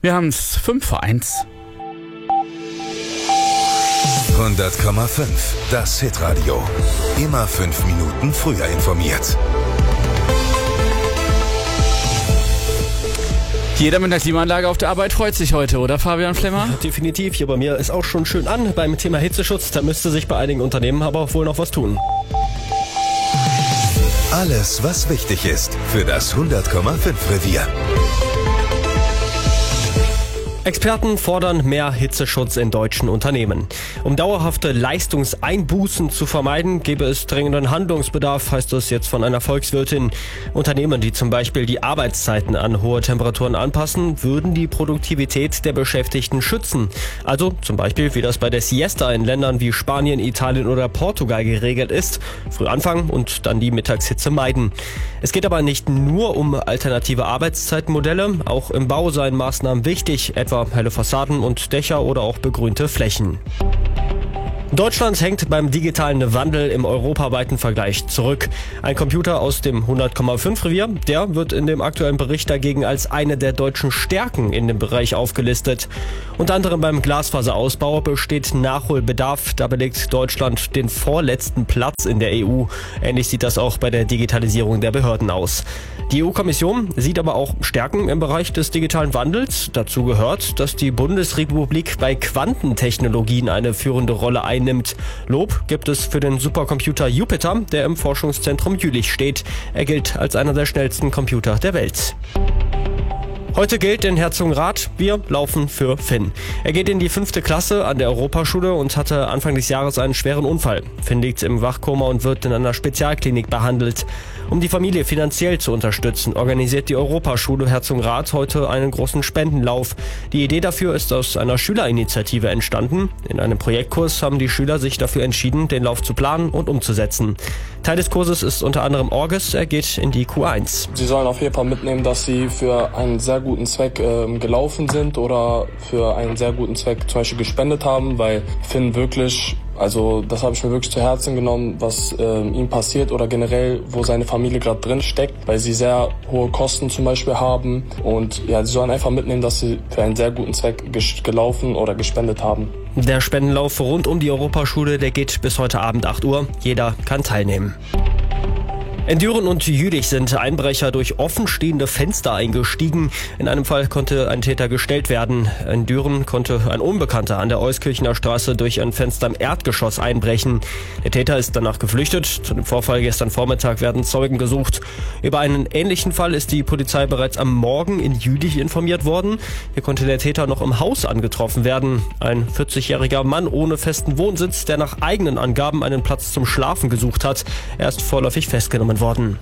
Wir haben es 5:01. 100,5. Das Hitradio. Immer 5 Minuten früher informiert. Jeder mit einer Klimaanlage auf der Arbeit freut sich heute, oder Fabian Flemmer? Ja, definitiv. Hier bei mir ist auch schon schön an beim Thema Hitzeschutz. Da müsste sich bei einigen Unternehmen aber auch wohl noch was tun. Alles, was wichtig ist für das 100,5 Revier. Experten fordern mehr Hitzeschutz in deutschen Unternehmen. Um dauerhafte Leistungseinbußen zu vermeiden, gäbe es dringenden Handlungsbedarf, heißt es jetzt von einer Volkswirtin. Unternehmen, die zum Beispiel die Arbeitszeiten an hohe Temperaturen anpassen, würden die Produktivität der Beschäftigten schützen. Also zum Beispiel, wie das bei der Siesta in Ländern wie Spanien, Italien oder Portugal geregelt ist. Früh anfangen und dann die Mittagshitze meiden. Es geht aber nicht nur um alternative Arbeitszeitmodelle. Auch im Bau seien Maßnahmen wichtig, etwa helle Fassaden und Dächer oder auch begrünte Flächen. Deutschland hängt beim digitalen Wandel im europaweiten Vergleich zurück. Ein Computer aus dem 100,5 Revier, der wird in dem aktuellen Bericht dagegen als eine der deutschen Stärken in dem Bereich aufgelistet. Unter anderem beim Glasfaserausbau besteht Nachholbedarf. Da belegt Deutschland den vorletzten Platz in der EU. Ähnlich sieht das auch bei der Digitalisierung der Behörden aus. Die EU-Kommission sieht aber auch Stärken im Bereich des digitalen Wandels. Dazu gehört, dass die Bundesrepublik bei Quantentechnologien eine führende Rolle einnimmt. Lob gibt es für den Supercomputer Jupiter, der im Forschungszentrum Jülich steht. Er gilt als einer der schnellsten Computer der Welt. Heute gilt in Herzogenrath, wir laufen für Finn. Er geht in die 5. Klasse an der Europaschule und hatte Anfang des Jahres einen schweren Unfall. Finn liegt im Wachkoma und wird in einer Spezialklinik behandelt. Um die Familie finanziell zu unterstützen, organisiert die Europaschule Herzogenrath heute einen großen Spendenlauf. Die Idee dafür ist aus einer Schülerinitiative entstanden. In einem Projektkurs haben die Schüler sich dafür entschieden, den Lauf zu planen und umzusetzen. Teil des Kurses ist unter anderem Orges, er geht in die Q1. Sie sollen auf jeden Fall mitnehmen, dass sie für einen sehr guten Zweck gelaufen sind oder für einen sehr guten Zweck zum Beispiel gespendet haben, weil Finn wirklich, also das habe ich mir wirklich zu Herzen genommen, was ihm passiert oder generell, wo seine Familie gerade drin steckt, weil sie sehr hohe Kosten zum Beispiel haben und ja, sie sollen einfach mitnehmen, dass sie für einen sehr guten Zweck gelaufen oder gespendet haben. Der Spendenlauf rund um die Europaschule, der geht bis heute Abend 8 Uhr. Jeder kann teilnehmen. In Düren und Jülich sind Einbrecher durch offenstehende Fenster eingestiegen. In einem Fall konnte ein Täter gestellt werden. In Düren konnte ein Unbekannter an der Euskirchener Straße durch ein Fenster im Erdgeschoss einbrechen. Der Täter ist danach geflüchtet. Zu dem Vorfall gestern Vormittag werden Zeugen gesucht. Über einen ähnlichen Fall ist die Polizei bereits am Morgen in Jülich informiert worden. Hier konnte der Täter noch im Haus angetroffen werden. Ein 40-jähriger Mann ohne festen Wohnsitz, der nach eigenen Angaben einen Platz zum Schlafen gesucht hat. Er ist vorläufig festgenommen worden.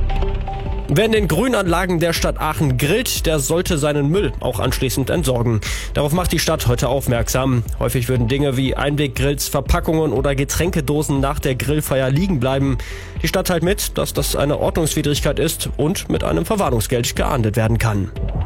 Wer in den Grünanlagen der Stadt Aachen grillt, der sollte seinen Müll auch anschließend entsorgen. Darauf macht die Stadt heute aufmerksam. Häufig würden Dinge wie Einweggrills, Verpackungen oder Getränkedosen nach der Grillfeier liegen bleiben. Die Stadt teilt mit, dass das eine Ordnungswidrigkeit ist und mit einem Verwarnungsgeld geahndet werden kann.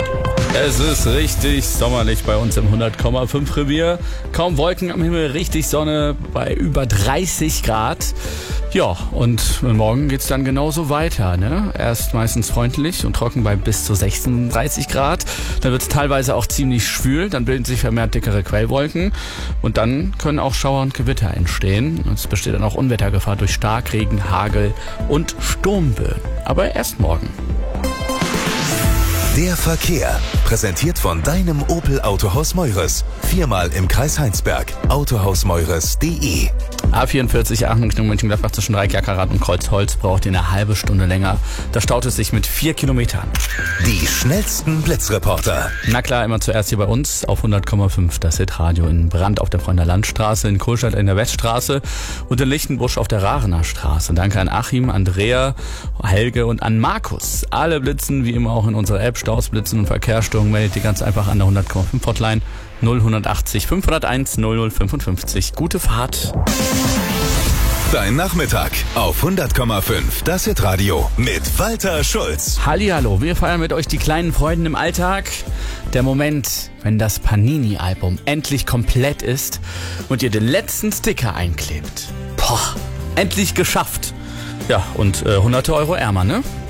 Es ist richtig sommerlich bei uns im 100,5 Revier. Kaum Wolken am Himmel, richtig Sonne bei über 30 Grad. Ja, und morgen geht's dann genauso weiter, ne? Erst meistens freundlich und trocken bei bis zu 36 Grad. Dann wird's teilweise auch ziemlich schwül, dann bilden sich vermehrt dickere Quellwolken und dann können auch Schauer und Gewitter entstehen. Und es besteht dann auch Unwettergefahr durch Starkregen, Hagel und Sturmböen. Aber erst morgen. Der Verkehr, präsentiert von deinem Opel Autohaus Meures. 4-mal im Kreis Heinsberg. Autohausmeures.de. A44 Aachen Richtung Mönchengladbach zwischen Reikjackerrad und Kreuzholz braucht ihr eine halbe Stunde länger. Da staut es sich mit 4 Kilometern. Die schnellsten Blitzreporter. Na klar, immer zuerst hier bei uns auf 100,5. Das Hitradio in Brand auf der Freunder Landstraße, in Kohlstadt in der Weststraße und in Lichtenbusch auf der Rarener Straße. Danke an Achim, Andrea, Helge und an Markus. Alle blitzen wie immer auch in unserer App. Staus, Blitzen und Verkehrsstörungen meldet ihr ganz einfach an der 100,5 Hotline 0180 501 0055. Gute Fahrt. Dein Nachmittag auf 100,5. Das Hitradio mit Walter Schulz. Hallihallo, wir feiern mit euch die kleinen Freuden im Alltag. Der Moment, wenn das Panini-Album endlich komplett ist und ihr den letzten Sticker einklebt. Boah, endlich geschafft. Ja, und hunderte Euro ärmer, ne?